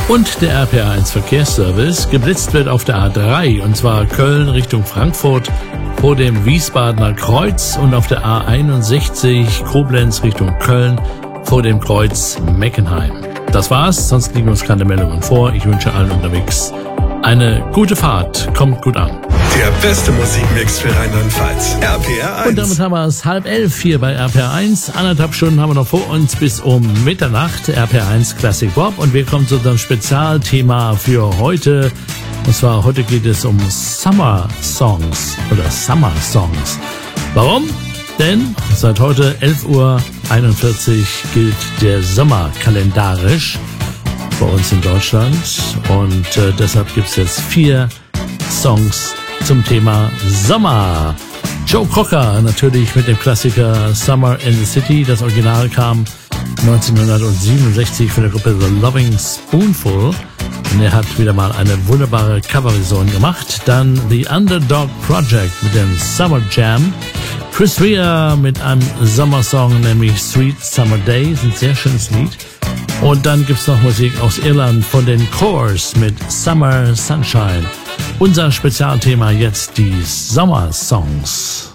Und der RPR1 Verkehrsservice. Geblitzt wird auf der A3, und zwar Köln Richtung Frankfurt vor dem Wiesbadener Kreuz und auf der A61 Koblenz Richtung Köln vor dem Kreuz Meckenheim. Das war's, sonst liegen uns keine Meldungen vor. Ich wünsche allen unterwegs eine gute Fahrt. Kommt gut an. Der beste Musikmix für Rheinland-Pfalz. RPR1. Und damit haben wir es 10:30 hier bei RPR1. 1,5 Stunden haben wir noch vor uns bis um Mitternacht. RPR1 Classic Pop. Und wir kommen zu unserem Spezialthema für heute. Und zwar heute geht es um Summer Songs oder Summer Songs. Warum? Denn seit heute 11:41 Uhr gilt der Sommer kalendarisch bei uns in Deutschland. Und deshalb gibt es jetzt 4 Songs zum Thema Sommer. Joe Cocker natürlich mit dem Klassiker Summer in the City. Das Original kam 1967 von der Gruppe The Loving Spoonful. Und er hat wieder mal eine wunderbare Coverversion gemacht. Dann The Underdog Project mit dem Summer Jam. Chris Rea mit einem Sommersong, nämlich Sweet Summer Day. Das ist ein sehr schönes Lied. Und dann gibt's noch Musik aus Irland von den Coors mit Summer Sunshine. Unser Spezialthema jetzt die Sommersongs.